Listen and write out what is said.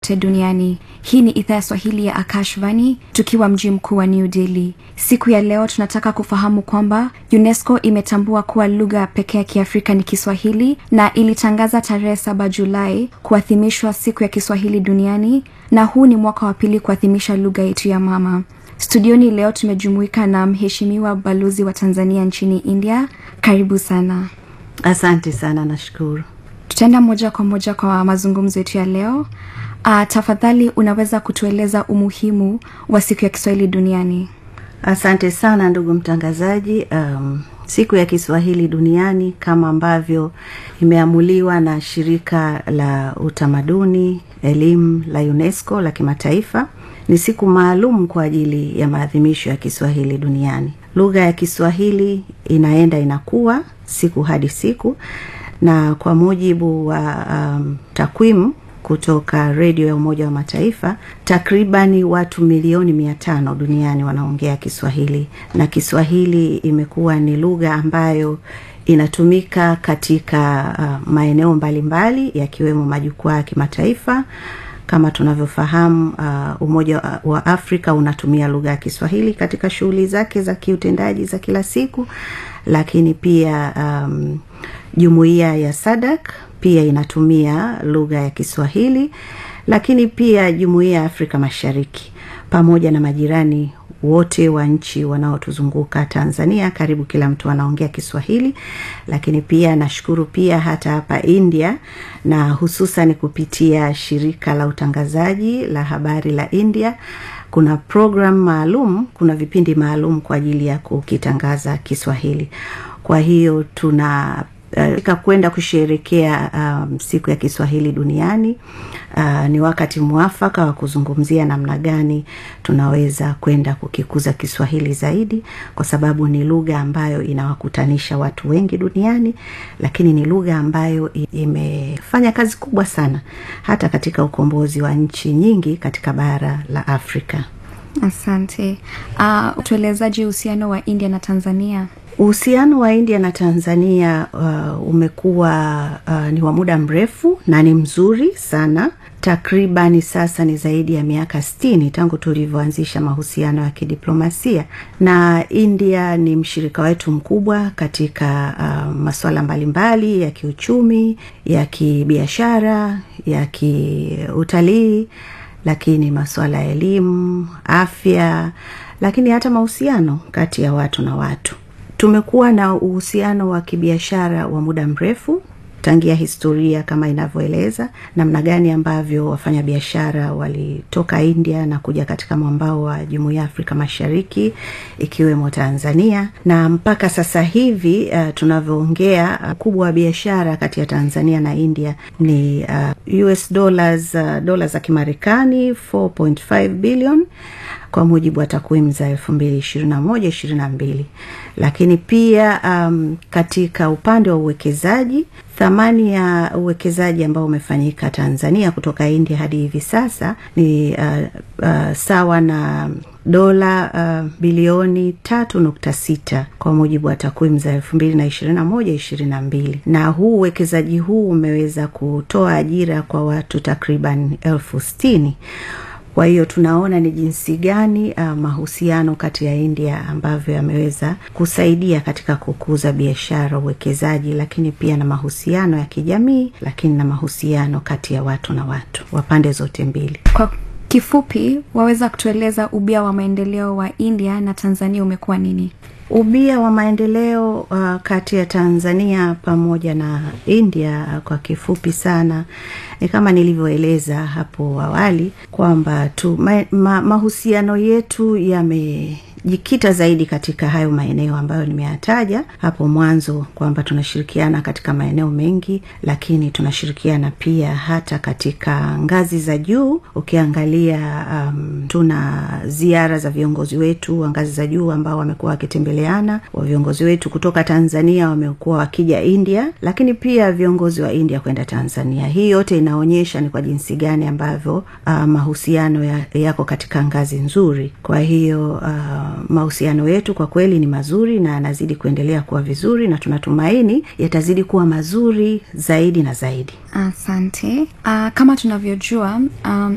kote duniani. Hii ni idhaa ya Swahili ya Akashvani, tukiwa mji mkuu wa New Delhi. Siku ya leo tunataka kufahamu kwamba UNESCO imetambua kuwa lugha pekee ya Kiafrika ni Kiswahili na ilitangaza tarehe 7 Julai kuadhimishwa siku ya Kiswahili duniani, na huu ni mwaka wa pili kuadhimisha lugha yetu ya mama. Studioni leo tumejumuika na mheshimiwa balozi wa Tanzania nchini India. Karibu sana. Asante sana, nashukuru. Tutaenda moja kwa moja kwa mazungumzo yetu ya leo. Tafadhali unaweza kutueleza umuhimu wa siku ya Kiswahili duniani? Asante sana ndugu mtangazaji. Siku ya Kiswahili duniani kama ambavyo imeamuliwa na shirika la utamaduni elimu la UNESCO la kimataifa, ni siku maalum kwa ajili ya maadhimisho ya Kiswahili duniani. Lugha ya Kiswahili inakuwa siku hadi siku, na kwa mujibu wa takwimu kutoka Radio ya Umoja wa Mataifa, takribani watu milioni 500 duniani wanaongea Kiswahili, na Kiswahili imekuwa ni lugha ambayo inatumika katika maeneo mbalimbali yakiwemo majukwaa ya kimataifa. Kama tunavyofahamu, Umoja wa Afrika unatumia lugha ya Kiswahili katika shughuli zake za kiutendaji za kila siku, lakini pia Jumuiya ya SADC pia inatumia lugha ya Kiswahili, lakini pia Jumuiya ya Afrika Mashariki pamoja na majirani wote wa nchi wanaotuzunguka Tanzania, karibu kila mtu anaongea Kiswahili. Lakini pia nashukuru pia hata hapa India, na hususan kupitia shirika la utangazaji la habari la India, kuna program maalum, kuna vipindi maalum kwa ajili ya kukitangaza Kiswahili. Kwa hiyo tuna kwenda kusherehekea siku ya Kiswahili duniani. Ni wakati mwafaka wa kuzungumzia namna gani tunaweza kwenda kukikuza Kiswahili zaidi, kwa sababu ni lugha ambayo inawakutanisha watu wengi duniani, lakini ni lugha ambayo imefanya kazi kubwa sana hata katika ukombozi wa nchi nyingi katika bara la Afrika. Asante. Tuelezaje uhusiano wa India na Tanzania? Uhusiano wa India na Tanzania umekuwa ni wa muda mrefu na ni mzuri sana. Takribani sasa ni zaidi ya miaka 60 tangu tulivyoanzisha mahusiano ya kidiplomasia, na India ni mshirika wetu mkubwa katika masuala mbalimbali ya kiuchumi, ya kibiashara, ya kiutalii, lakini masuala ya elimu, afya, lakini hata mahusiano kati ya watu na watu. Tumekuwa na uhusiano wa kibiashara wa muda mrefu tangia historia kama inavyoeleza namna gani ambavyo wafanyabiashara walitoka India na kuja katika mwambao wa Jumuiya ya Afrika Mashariki ikiwemo Tanzania, na mpaka sasa hivi tunavyoongea kubwa wa biashara kati ya Tanzania na India ni US dola za Kimarekani 4.5 billion kwa mujibu wa takwimu za 2021-22. Lakini pia katika upande wa uwekezaji, thamani ya uwekezaji ambao umefanyika Tanzania kutoka India hadi hivi sasa ni sawa na dola bilioni 3.6 kwa mujibu wa takwimu za 2021-22. Na huu uwekezaji huu umeweza kutoa ajira kwa watu takriban 60,000. Kwa hiyo tunaona ni jinsi gani mahusiano kati ya India ambavyo yameweza kusaidia katika kukuza biashara, uwekezaji, lakini pia na mahusiano ya kijamii, lakini na mahusiano kati ya watu na watu wa pande zote mbili. Kwa kifupi, waweza kutueleza ubia wa maendeleo wa India na Tanzania umekuwa nini? Ubia wa maendeleo kati ya Tanzania pamoja na India kwa kifupi sana ni kama nilivyoeleza hapo awali kwamba mahusiano yetu yamejikita zaidi katika hayo maeneo ambayo nimeyataja hapo mwanzo, kwamba tunashirikiana katika maeneo mengi, lakini tunashirikiana pia hata katika ngazi za juu. Ukiangalia tuna ziara za viongozi wetu wa ngazi za juu ambao wamekuwa wakitembeleana, wa viongozi wetu kutoka Tanzania wamekuwa wakija India, lakini pia viongozi wa India kwenda Tanzania. Hii yote inaonyesha ni kwa jinsi gani ambavyo mahusiano yako katika ngazi nzuri. Kwa hiyo mahusiano yetu kwa kweli ni mazuri na yanazidi kuendelea kuwa vizuri, na tunatumaini yatazidi kuwa mazuri zaidi na zaidi. Asante. Kama tunavyojua